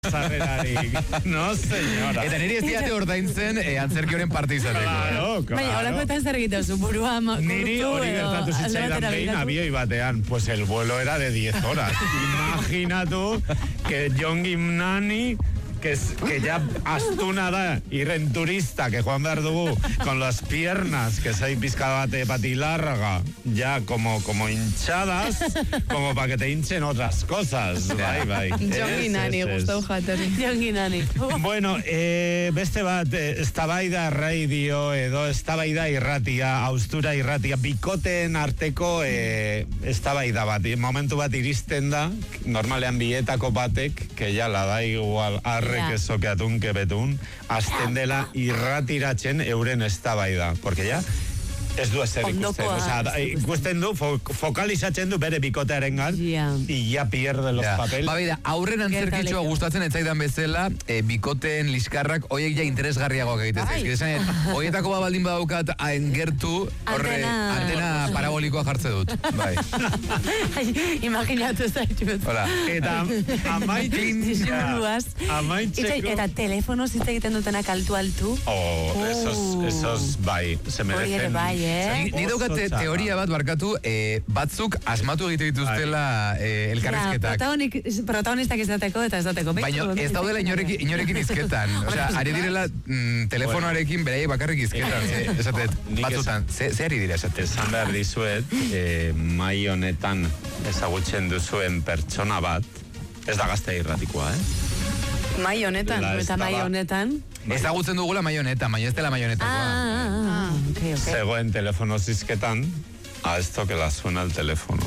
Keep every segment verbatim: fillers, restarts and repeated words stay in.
Zarrerarik. No, señora. Eta niri ez diate ordaintzen eh, antzerki horren parte izateko. Claro, claro. Baina, horako eta zer egiten zu, burua kurtu. Niri hori gertatu zitzaidan behin abioi batean. Pues el vuelo era de diez horas. Imaginatu que John Gimnani, que, es, que ya astuna da, irren turista, que Juan Verdugu, con las piernas, que se hay pizcabate patilarga, ya como, como hinchadas, como para que te hinchen otras cosas. Bai, bai. John Gimnani, gustau jatori. John Gimnani. Bueno, eh, beste bat, eh, eztabaida radio edo eztabaida irratia, austura irratia, bikoteen arteko eh, eztabaida bat. Momentu bat iristen da, normalean bietako batek, que ya la da igual arrek yeah. esokeatun kebetun, azten dela irratiratzen euren eztabaida. Porque ya ez du ezer ikusten. O sea, ikusten du, fo, fokalizatzen du bere bikotearen gan, yeah. y ya pierde los yeah. papeles. Ba, bida, aurren antzerkitxoa gustatzen etzaidan bezala, eh, bikoteen liskarrak, oiek ja interesgarriagoak egiten zaizkit. Oietako ba baldin badaukat hain gertu, horre, antena parabolikoa jartze dut. Bai. Imaginatu zaitut. Hola. Eta amaitzeko. Amaitzeko. Eta telefonoz hitz egiten dutenak altu-altu. Oh, esos, esos, bai, se merecen. Eh? Ni daukat te, teoria bat barkatu, eh, batzuk asmatu egite dituztela eh, elkarrizketak. Ja, protagonistak izateko eta ez dateko. Baina ez daudela inorekin, inorekin izketan. Osea, ari direla mm, telefonoarekin beraiek bakarrik izketan. Ze, esatet, batzutan, ze, ze ari dira esatet? Esan behar dizuet, eh, mai honetan ezagutzen duzuen pertsona bat, ez da gazte irratikoa, eh? Mai honetan. Eta mai honetan. Ezagutzen dugula mai honetan, baina ez dela mai honetakoa. Ah, ah, ah, okay, okay. Zegoen telefono zizketan, a esto que la suena el teléfono.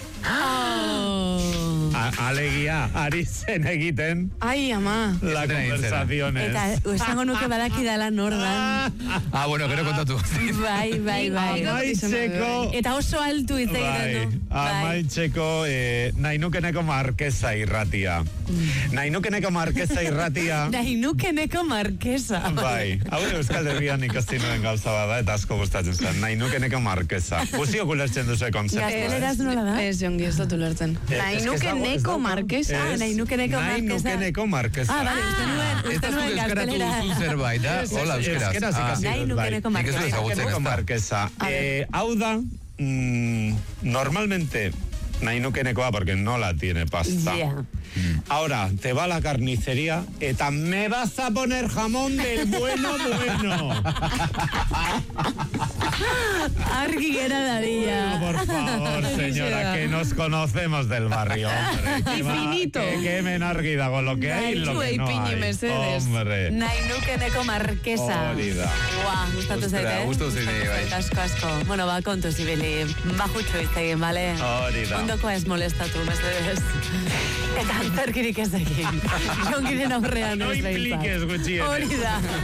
Oh. A, alegia, ari zen egiten. Ai, ama. La conversaciones. Eta esango nuke badaki dala nordan. Ah, bueno, gero kontatu. Bai, bai, bai. Amaitzeko. Eta oso altu hitz egiten du. Amaitzeko, eh, nahi nukeneko markesa irratia. Nahi nukeneko markesa irratia. Nahi nukeneko markesa. Bai, hau Euskal Herrian ikasten nuen gauza bada, eta asko gustatzen zen. Nahi nukeneko markesa. Guztiok ulertzen duzu konzeptua. Gazteleraz nola da? Ez, jongi, ez dut ulertzen. Nahi nukeneko markesa. Ah, nahi nukeneko markesa. Nahi nukeneko markesa. Ah, bale, uste nuen, uste nuen gaztelera. Ez duzun zerbait, da? Hola, euskeraz. Nahi nukeneko markesa. Nahi nukeneko markesa. Hau da, normalmente, nahi nukenekoa, porque no la tiene pasta. Yeah. Ahora, te va a la carnicería, eta me vas a poner jamón del bueno bueno. Argi gera dadilla. Oh, por favor, señora, que nos conocemos del barrio, hombre. Infinito. Que, que men argi dago lo que hay y lo que no hay. Hombre. Nahi nukeneko markesa. Hori da. Ua, gustatu zaite, eh? Gustatu zaite, bai. Asko, asko. Bueno, ba, kontu zibili. Bajutxo iztegin, bale? Hori da. Ondoko ez molestatu, mesedez. Eta antzerkirik ez egin. Jongiren aurrean ez no behintzat. impliques, gutxienez. Hori da.